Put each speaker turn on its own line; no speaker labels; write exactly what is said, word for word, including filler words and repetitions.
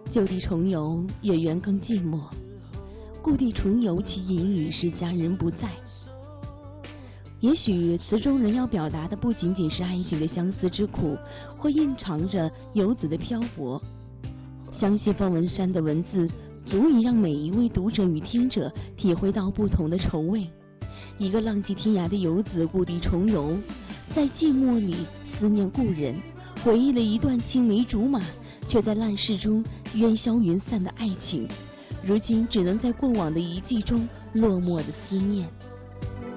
旧地重游，月圆更寂寞。故地重游，其隐语是佳人不在。也许词中人要表达的不仅仅是爱情的相思之苦，或蕴藏着游子的漂泊。相信方文山的文字足以让每一位读者与听者体会到不同的愁味。一个浪迹天涯的游子故地重游，在寂寞里思念故人，回忆了一段青梅竹马却在烂世中烟消云散的爱情，如今只能在过往的遗迹中落寞的思念。